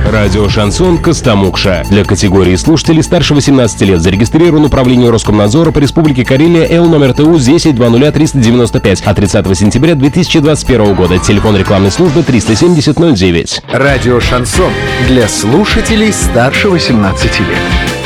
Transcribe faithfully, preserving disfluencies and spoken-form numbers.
Радио «Шансон» Костомукша. Для категории слушателей старше восемнадцати лет зарегистрирован управление Роскомнадзора по Республике Карелия Л номер ТУ десять двадцать ноль триста девяносто пять от тридцатого сентября две тысячи двадцать первого года. Телефон рекламной службы триста семьдесят ноль девять. Радио «Шансон» для слушателей старше восемнадцати лет.